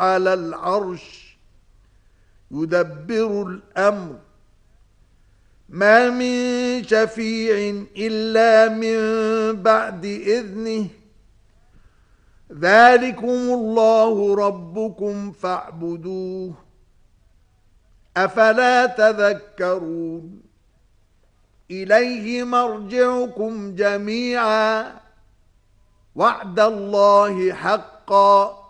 على العرش يدبر الأمر ما من شفيع إلا من بعد إذنه ذلكم الله ربكم فاعبدوه أفلا تذكرون إليه مرجعكم جميعا وعد الله حقا